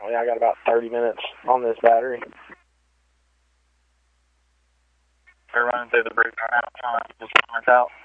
Yeah, I got about 30 minutes on this battery. We're running through the breaker now, trying to just balance out.